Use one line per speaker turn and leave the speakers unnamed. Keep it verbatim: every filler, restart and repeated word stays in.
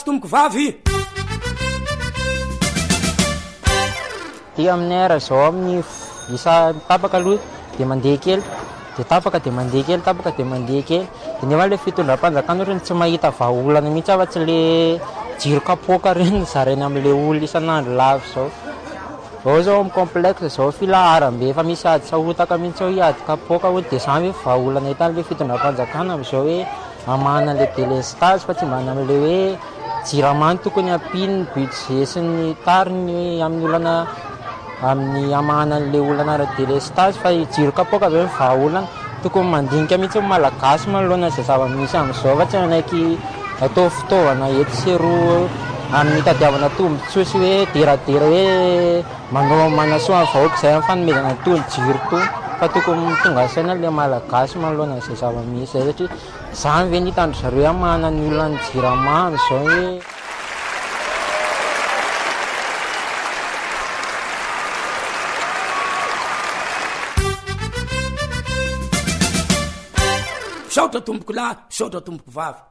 tomboko vavy
ty aminay ara zao amin'ny isa tapaka aloha de mandeha kely de tapaka de mandeha kely tapaka de mandeha kely de nefa le fitondram-panjakana reny tsy mahita vahaolana mihitsy afa-tsy le jiro kapoaka reny zarainy am'le olo isan'andro lavy zao ao zao amin'ny complexe zao filaharam-be efa misy ady sahotaka mihitsy ao hiady kapoaka ho de samy hoe vahaolana hitan'le fitondram-panjakana am'izao hoe amana le délestage fa tsy mbana am'le hoe jiramany tokony ampiny ny budget sy ny tariny amin'ny olana amin'ny amana an'le olana ara-délestage fa jiro kapoaka avy hoe vahaolana tokony mandinika mihitsy ny malagasy manoloana izay zava-misy am'izao fa tsy anaiky atao fitaovana ety seroa amin'ny tadiavana tombontsoa sy hoe deradera hoe manao manasoa vahoaka izay amin'ny fanomezana tony jiro tony fa tokony tonga saina le malagasy manoloana izay zava-misy zay satria zany ve nitandro zareo amana ny olona ny jiramamy zao hoe
saotra tomboko lahy saotra tomboko vavy